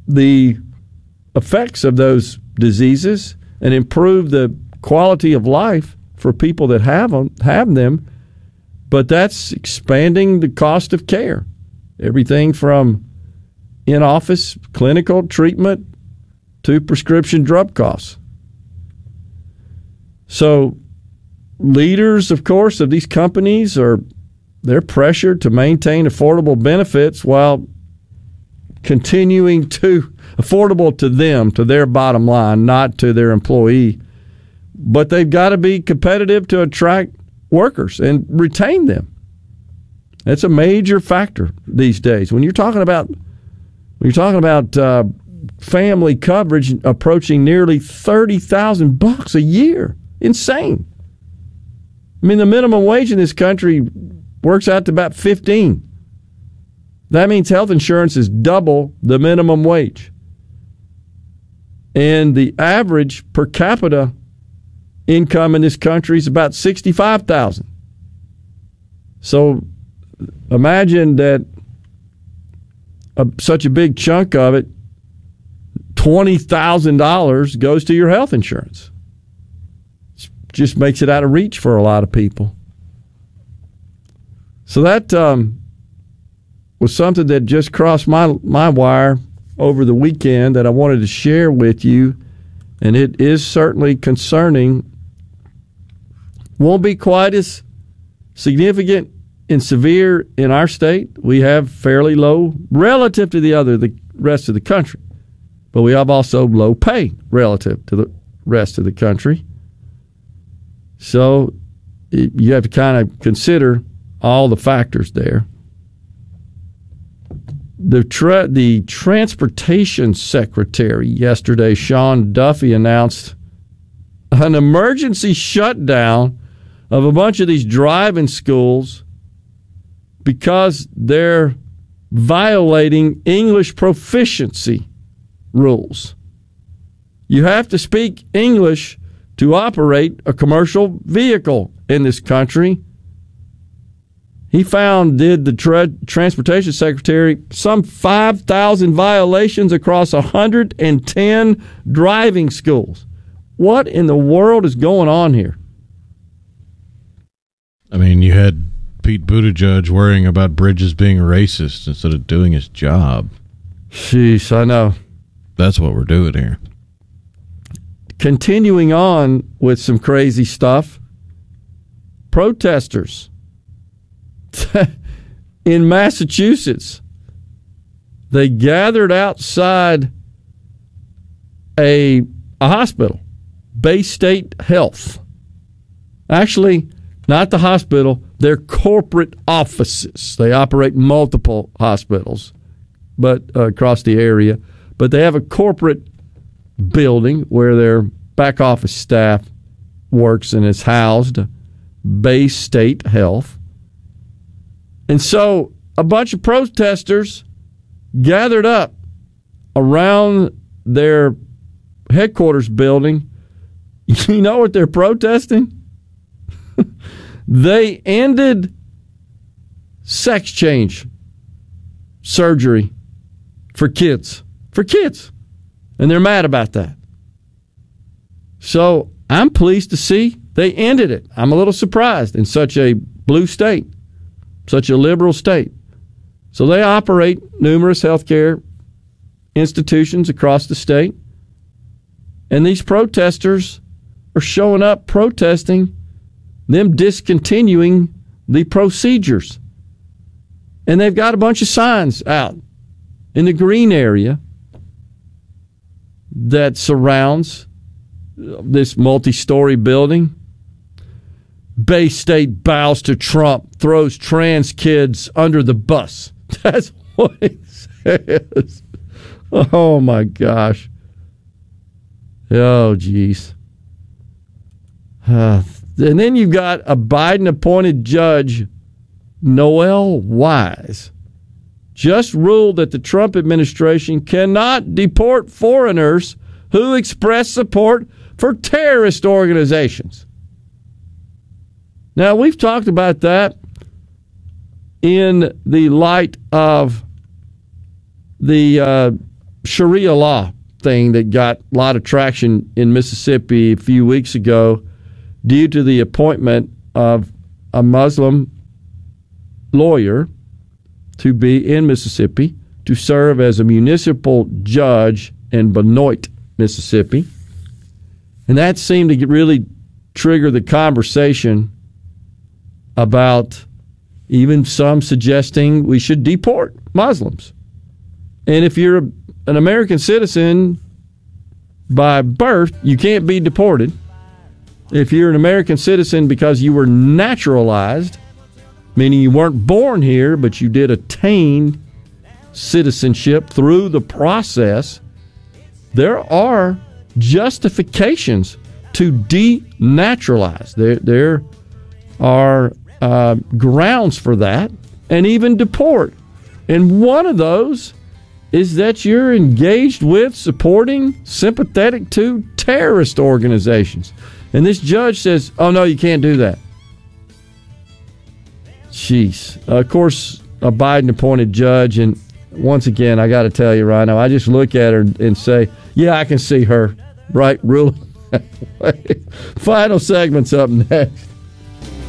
the effects of those diseases and improve the quality of life for people that have them. But that's expanding the cost of care. Everything from in-office clinical treatment to prescription drug costs. So leaders, of course, of these companies they're pressured to maintain affordable benefits while continuing to affordable to them, to their bottom line, not to their employee. But they've got to be competitive to attract workers and retain them. That's a major factor these days. When you're talking about family coverage approaching nearly $30,000 a year, insane. I mean, the minimum wage in this country works out to about $15. That means health insurance is double the minimum wage. And the average per capita income in this country is about $65,000. So imagine that such a big chunk of it, $20,000, goes to your health insurance. It just makes it out of reach for a lot of people. So that was something that just crossed my wire over the weekend that I wanted to share with you, and it is certainly concerning. Won't be quite as significant and severe in our state. We have fairly low relative to the rest of the country, but we have also low pay relative to the rest of the country. So you have to kind of consider all the factors there. The Transportation Secretary yesterday, Sean Duffy, announced an emergency shutdown of a bunch of these driving schools because they're violating English proficiency rules. You have to speak English to operate a commercial vehicle in this country. He did the Transportation Secretary, some 5,000 violations across 110 driving schools. What in the world is going on here? I mean, you had Pete Buttigieg worrying about Bridges being racist instead of doing his job. Sheesh, I know. That's what we're doing here. Continuing on with some crazy stuff, protesters in Massachusetts, they gathered outside a hospital, Bay State Health. Actually, not the hospital, their corporate offices. They operate multiple hospitals but across the area, but they have a corporate building where their back office staff works and is housed, Bay State Health. And so a bunch of protesters gathered up around their headquarters building. You know what they're protesting? They ended sex change surgery for kids. And they're mad about that. So I'm pleased to see they ended it. I'm a little surprised in such a blue state, such a liberal state. So they operate numerous healthcare institutions across the state. And these protesters are showing up protesting them discontinuing the procedures. And they've got a bunch of signs out in the green area that surrounds this multi-story building. Bay State bows to Trump, throws trans kids under the bus. That's what it says. Oh, my gosh. Oh, geez. And then you've got a Biden-appointed judge, Noel Wise, just ruled that the Trump administration cannot deport foreigners who express support for terrorist organizations. Now, we've talked about that in the light of the Sharia law thing that got a lot of traction in Mississippi a few weeks ago due to the appointment of a Muslim lawyer to be in Mississippi to serve as a municipal judge in Benoit, Mississippi. And that seemed to really trigger the conversation about even some suggesting we should deport Muslims. And if you're an American citizen by birth, you can't be deported. If you're an American citizen because you were naturalized, meaning you weren't born here, but you did attain citizenship through the process, there are justifications to denaturalize. There are grounds for that, and even deport. And one of those is that you're engaged with, supporting, sympathetic to terrorist organizations. And this judge says, oh, no, you can't do that. Jeez. Of course, a Biden-appointed judge, and once again, I got to tell you, Rhino, I just look at her and say, yeah, I can see her, right, ruling that way. Final segment's up next.